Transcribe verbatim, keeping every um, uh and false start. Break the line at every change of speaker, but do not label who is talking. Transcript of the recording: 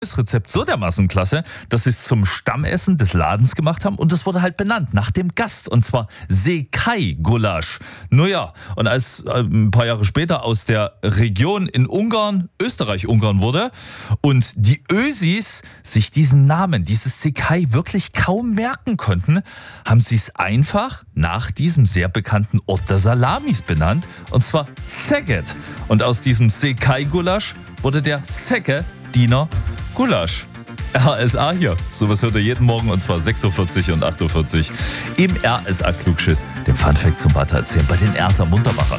das Rezept so dermaßen klasse, dass sie es zum Stammessen des Ladens gemacht haben und es wurde halt benannt nach dem Gast und zwar Székely-Gulasch. Naja, und als äh, ein paar Jahre später aus der Region in Ungarn, Österreich-Ungarn wurde und die Ösis sich diesen Namen, dieses Székely wirklich kaum merken konnten, haben sie es einfach nach diesem sehr bekannten Ort der Salamis benannt und zwar Szeged. Und aus diesem Székely-Gulasch wurde der Szegediner Gulasch. R S A hier. Sowas hört ihr jeden Morgen und zwar sechs Uhr vierzig und acht Uhr vierzig im R S A Klugschiss. Den Funfact zum Weitererzählen bei den Erser Muntermachern.